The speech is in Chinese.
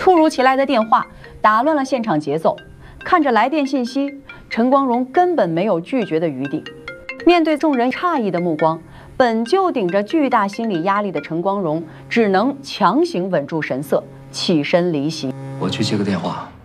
突如其来的电话打乱了现场节奏，看着来电信息，陈光荣根本没有拒绝的余地。面对众人诧异的目光，本就顶着巨大心理压力的陈光荣只能强行稳住神色，起身离席。 我去接个电话。